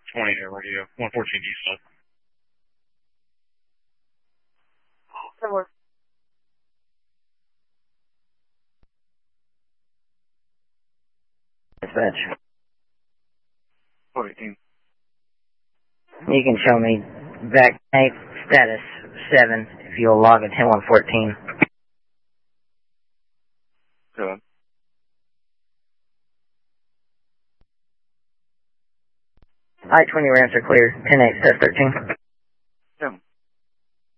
20 Air Radio, 114 East. Dispatch. 418. You can show me back status 7 if you'll log at 10114. Good. I-20 ramps are clear. 10-8, set 13.